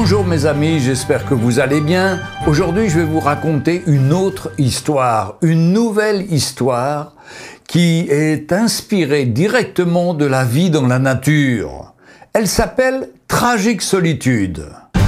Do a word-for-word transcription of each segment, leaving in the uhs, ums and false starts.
Bonjour mes amis, j'espère que vous allez bien. Aujourd'hui, je vais vous raconter une autre histoire, une nouvelle histoire qui est inspirée directement de la vie dans la nature. Elle s'appelle « Tragique solitude ».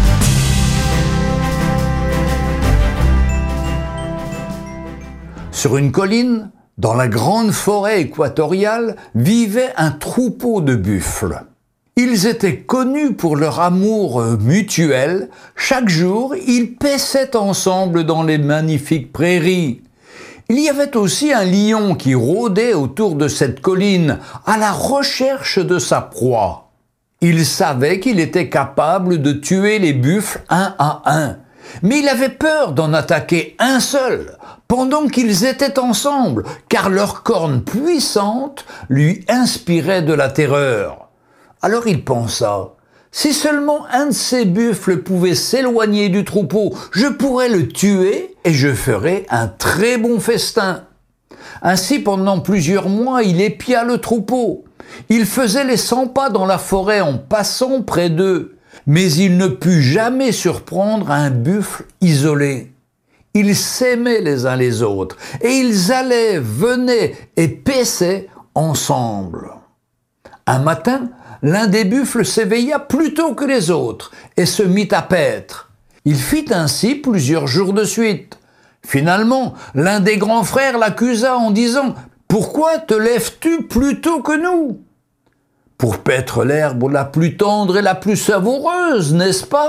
Sur une colline, dans la grande forêt équatoriale, vivait un troupeau de buffles. Ils étaient connus pour leur amour mutuel. Chaque jour, ils paissaient ensemble dans les magnifiques prairies. Il y avait aussi un lion qui rôdait autour de cette colline à la recherche de sa proie. Il savait qu'il était capable de tuer les buffles un à un, mais il avait peur d'en attaquer un seul pendant qu'ils étaient ensemble, car leurs cornes puissantes lui inspiraient de la terreur. Alors il pensa, si seulement un de ces buffles pouvait s'éloigner du troupeau, je pourrais le tuer et je ferais un très bon festin. Ainsi, pendant plusieurs mois, il épia le troupeau. Il faisait les cent pas dans la forêt en passant près d'eux, mais il ne put jamais surprendre un buffle isolé. Ils s'aimaient les uns les autres et ils allaient, venaient et paissaient ensemble. Un matin, l'un des buffles s'éveilla plus tôt que les autres et se mit à paître. Il fit ainsi plusieurs jours de suite. Finalement, l'un des grands frères l'accusa en disant « Pourquoi te lèves-tu plus tôt que nous ?»« Pour paître l'herbe la plus tendre et la plus savoureuse, n'est-ce pas ?»«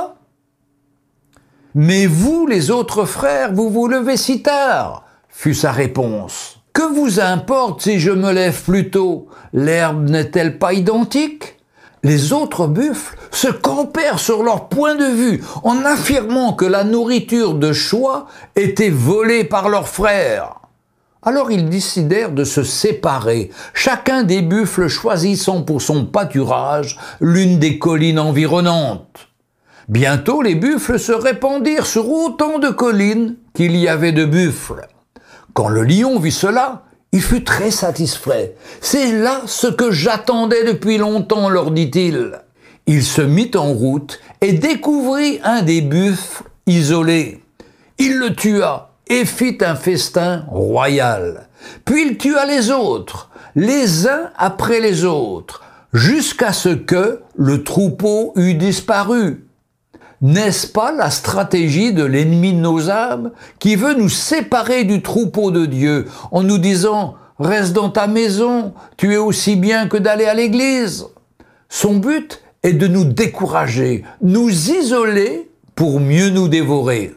Mais vous, les autres frères, vous vous levez si tard » fut sa réponse. « Que vous importe si je me lève plus tôt? L'herbe n'est-elle pas identique ?» Les autres buffles se campèrent sur leur point de vue en affirmant que la nourriture de choix était volée par leurs frères. Alors ils décidèrent de se séparer, chacun des buffles choisissant pour son pâturage l'une des collines environnantes. Bientôt les buffles se répandirent sur autant de collines qu'il y avait de buffles. Quand le lion vit cela, il fut très satisfait. « C'est là ce que j'attendais depuis longtemps, leur dit-il. » Il se mit en route et découvrit un des buffles isolés. Il le tua et fit un festin royal. Puis il tua les autres, les uns après les autres, jusqu'à ce que le troupeau eût disparu. N'est-ce pas la stratégie de l'ennemi de nos âmes qui veut nous séparer du troupeau de Dieu en nous disant « Reste dans ta maison, tu es aussi bien que d'aller à l'église ». Son but est de nous décourager, nous isoler pour mieux nous dévorer.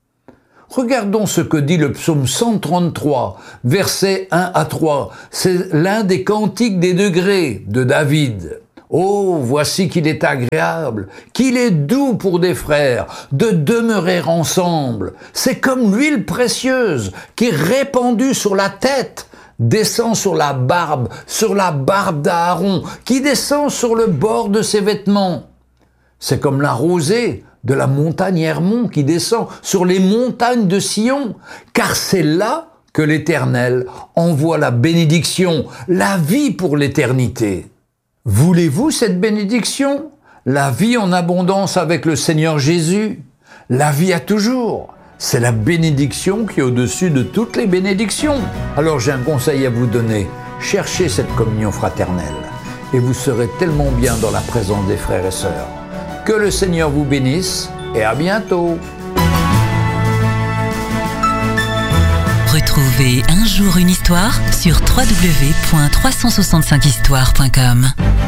Regardons ce que dit le psaume cent trente-trois, versets un à trois. C'est l'un des cantiques des degrés de David. Oh, voici qu'il est agréable, qu'il est doux pour des frères, de demeurer ensemble. C'est comme l'huile précieuse qui est répandue sur la tête, descend sur la barbe, sur la barbe d'Aaron, qui descend sur le bord de ses vêtements. C'est comme la rosée de la montagne Hermon qui descend sur les montagnes de Sion, car c'est là que l'Éternel envoie la bénédiction, la vie pour l'éternité. Voulez-vous cette bénédiction? La vie en abondance avec le Seigneur Jésus? La vie à toujours? C'est la bénédiction qui est au-dessus de toutes les bénédictions. Alors j'ai un conseil à vous donner. Cherchez cette communion fraternelle et vous serez tellement bien dans la présence des frères et sœurs. Que le Seigneur vous bénisse et à bientôt. Retrouvez Un jour une histoire sur w w w point trois cent soixante-cinq histoire point com.